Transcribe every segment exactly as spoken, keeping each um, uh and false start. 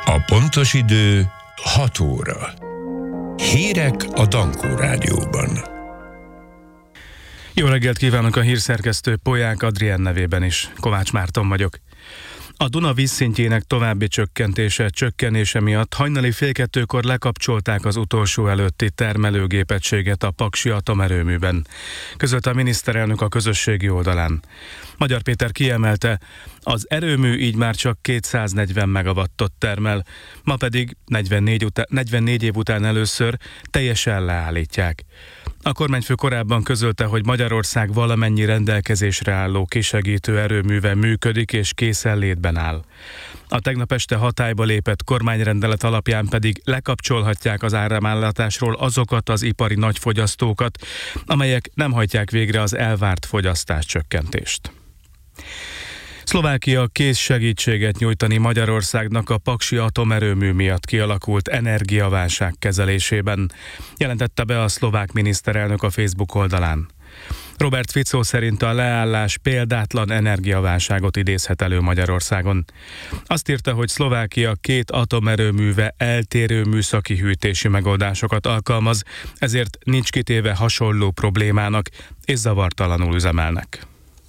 A pontos idő hat óra. Hírek a Dankó Rádióban. Jó reggelt kívánok, a hírszerkesztő Polyák Adrien nevében is. Kovács Márton vagyok. A Duna vízszintjének további csökkentése, csökkenése miatt hajnali fél kettőkor lekapcsolták az utolsó előtti termelőgépegységet a paksi atomerőműben, közölte a miniszterelnök a közösségi oldalán. Magyar Péter kiemelte, az erőmű így már csak kétszáznegyven megawattot termel, ma pedig negyvennégy, utá- negyvennégy év után először teljesen leállítják. A kormányfő korábban közölte, hogy Magyarország valamennyi rendelkezésre álló kisegítő erőműve működik és készenlétben áll. A tegnap este hatályba lépett kormányrendelet alapján pedig lekapcsolhatják az áramellátásról azokat az ipari nagyfogyasztókat, amelyek nem hajtják végre az elvárt fogyasztáscsökkentést. Szlovákia kész segítséget nyújtani Magyarországnak a paksi atomerőmű miatt kialakult energiaválság kezelésében, jelentette be a szlovák miniszterelnök a Facebook oldalán. Robert Fico szerint a leállás példátlan energiaválságot idézhet elő Magyarországon. Azt írta, hogy Szlovákia két atomerőműve eltérő műszaki hűtési megoldásokat alkalmaz, ezért nincs kitéve hasonló problémának, és zavartalanul üzemelnek.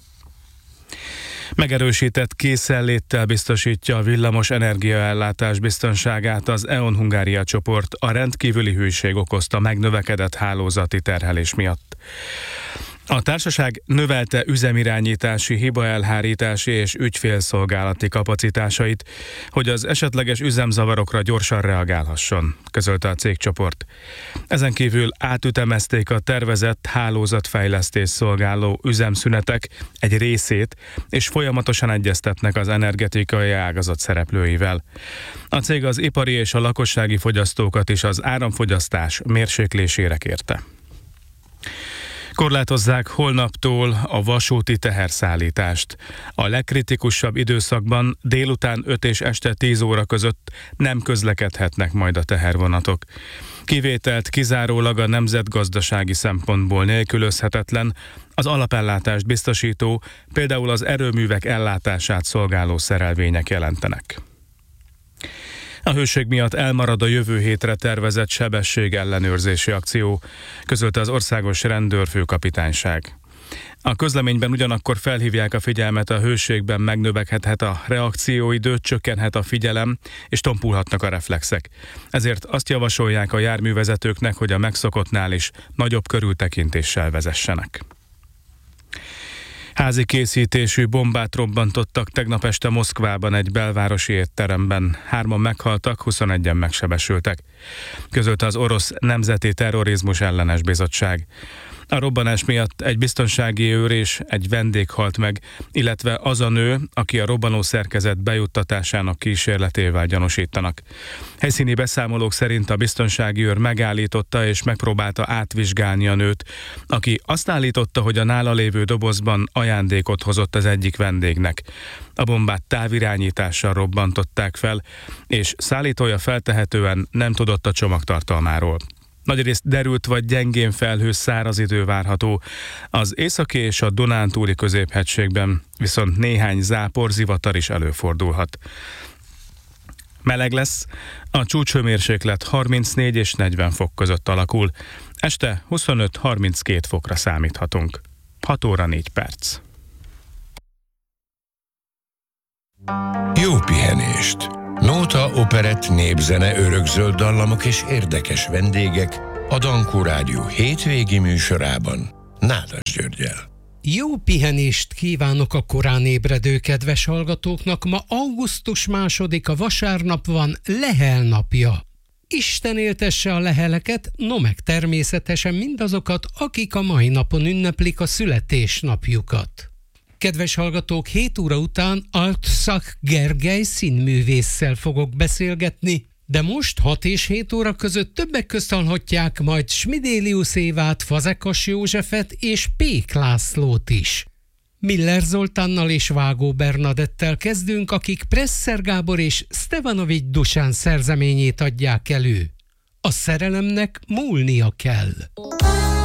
Megerősített készenléttel biztosítja a villamos energiaellátás biztonságát az é o en Hungária csoport a rendkívüli hűség okozta megnövekedett hálózati terhelés miatt. A társaság növelte üzemirányítási, hibaelhárítási és ügyfélszolgálati kapacitásait, hogy az esetleges üzemzavarokra gyorsan reagálhasson, közölte a cégcsoport. Ezen kívül átütemezték a tervezett hálózatfejlesztés szolgáló üzemszünetek egy részét, és folyamatosan egyeztetnek az energetikai ágazat szereplőivel. A cég az ipari és a lakossági fogyasztókat is az áramfogyasztás mérséklésére kérte. Korlátozzák holnaptól a vasúti teherszállítást. A legkritikusabb időszakban délután öt és este tíz óra között nem közlekedhetnek majd a tehervonatok. Kivételt kizárólag a nemzetgazdasági szempontból nélkülözhetetlen, az alapellátást biztosító, például az erőművek ellátását szolgáló szerelvények jelentenek. A hőség miatt elmarad a jövő hétre tervezett sebességellenőrzési akció, közölte az országos rendőrfőkapitányság. A közleményben ugyanakkor felhívják a figyelmet, a hőségben megnövekedhet a reakcióidő, csökkenhet a figyelem, és tompulhatnak a reflexek. Ezért azt javasolják a járművezetőknek, hogy a megszokottnál is nagyobb körültekintéssel vezessenek. Házi készítésű bombát robbantottak tegnap este Moszkvában egy belvárosi étteremben. Hárman meghaltak, huszonegyen megsebesültek, közölte az orosz Nemzeti Terrorizmus Ellenes Bizottság. A robbanás miatt egy biztonsági őr és egy vendég halt meg, illetve az a nő, aki a robbanó szerkezet bejuttatásának kísérletével gyanúsítanak. Helyszíni beszámolók szerint a biztonsági őr megállította és megpróbálta átvizsgálni a nőt, aki azt állította, hogy a nála lévő dobozban ajándékot hozott az egyik vendégnek. A bombát távirányítással robbantották fel, és szállítója feltehetően nem tudott a csomagtartalmáról. Nagyrészt derült vagy gyengén felhős száraz idő várható. Az északi és a Dunántúli középhegységben viszont néhány zápor, zivatar is előfordulhat. Meleg lesz, a csúcshőmérséklet harmincnégy és negyven fok között alakul. Este huszonöt-harminckét fokra számíthatunk. hat óra négy perc. Jó pihenést! Nóta, operett, népzene, örökzöld dallamok és érdekes vendégek a Dankó Rádió hétvégi műsorában Nádas Györggyel. Jó pihenést kívánok a korán ébredő kedves hallgatóknak. Ma augusztus másodika, vasárnap van, Lehel napja. Isten éltesse a leheleket, no meg természetesen mindazokat, akik a mai napon ünneplik a születésnapjukat. Kedves hallgatók, hét óra után Altszak Gergely színművésszel fogok beszélgetni, de most hat és hét óra között többek közt hallhatják majd Smidélius Évát, Fazekas Józsefet és Pék Lászlót is. Miller Zoltánnal és Vágó Bernadettel kezdünk, akik Presser Gábor és Stevanovics Dusán szerzeményét adják elő. A szerelemnek múlnia kell.